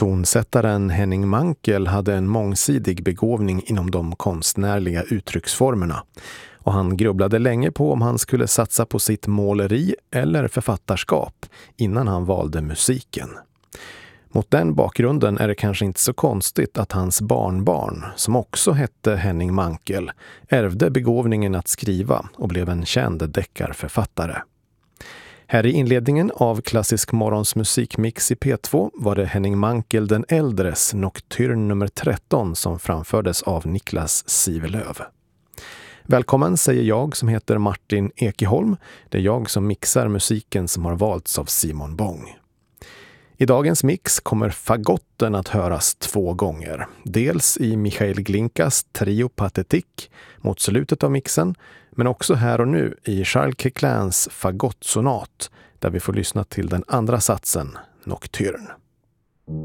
Tonsättaren Henning Mankell hade en mångsidig begåvning inom de konstnärliga uttrycksformerna och han grubblade länge på om han skulle satsa på sitt måleri eller författarskap innan han valde musiken. Mot den bakgrunden är det kanske inte så konstigt att hans barnbarn, som också hette Henning Mankell, ärvde begåvningen att skriva och blev en känd deckarförfattare. Här i inledningen av Klassisk morgons musikmix i P2 var det Henning Mankell den äldres Nocturne nummer 13 som framfördes av Niklas Sivelöv. Välkommen säger jag som heter Martin Ekeholm. Det är jag som mixar musiken som har valts av Simon Bång. I dagens mix kommer fagotten att höras 2 gånger. Dels i Michael Glinkas Trio Pathétique mot slutet av mixen, men också här och nu i Charles Queclins fagottsonat där vi får lyssna till den andra satsen, Nocturne.